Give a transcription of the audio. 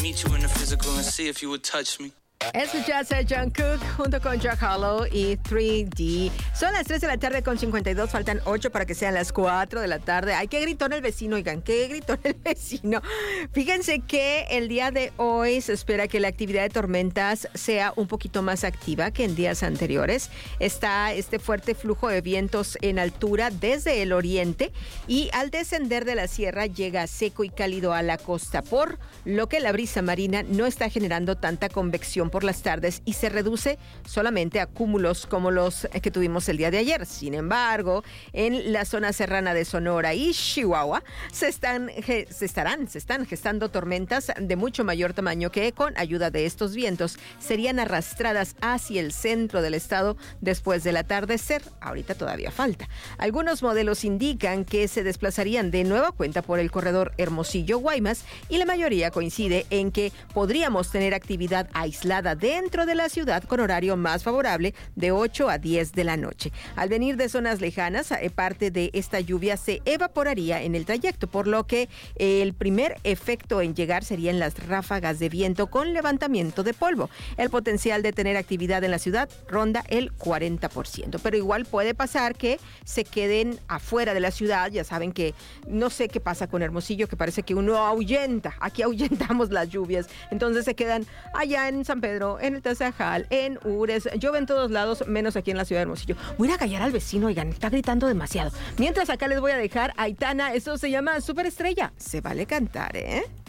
Meet you in the physical and see if you would touch me. Escuchaste a Jungkook junto con Jack Harlow y 3D. Son las 3 de la tarde con 52, faltan 8 para que sean las 4 de la tarde. Ay, qué gritón el vecino, oigan, qué gritón el vecino. Fíjense que el día de hoy se espera que la actividad de tormentas sea un poquito más activa que en días anteriores. Está este fuerte flujo de vientos en altura desde el oriente y al descender de la sierra llega seco y cálido a la costa, por lo que la brisa marina no está generando tanta convección por las tardes y se reduce solamente a cúmulos como los que tuvimos el día de ayer. Sin embargo, en la zona serrana de Sonora y Chihuahua se están gestando tormentas de mucho mayor tamaño que, con ayuda de estos vientos, serían arrastradas hacia el centro del estado después del atardecer. Ahorita todavía falta. Algunos modelos indican que se desplazarían de nueva cuenta por el corredor Hermosillo-Guaymas y la mayoría coincide en que podríamos tener actividad aislada dentro de la ciudad con horario más favorable de 8 a 10 de la noche. Al venir de zonas lejanas, parte de esta lluvia se evaporaría en el trayecto, por lo que el primer efecto en llegar serían las ráfagas de viento con levantamiento de polvo. El potencial de tener actividad en la ciudad ronda el 40%, pero igual puede pasar que se queden afuera de la ciudad. Ya saben que no sé qué pasa con Hermosillo, que parece que uno ahuyenta. Aquí ahuyentamos las lluvias, entonces se quedan allá en San Pedro, en el Tazajal, en Ures, llueve en todos lados, menos aquí en la ciudad de Hermosillo. Voy a ir a callar al vecino, oigan, está gritando demasiado. Mientras acá les voy a dejar a Aitana, esto se llama Superestrella. Se vale cantar, ¿eh?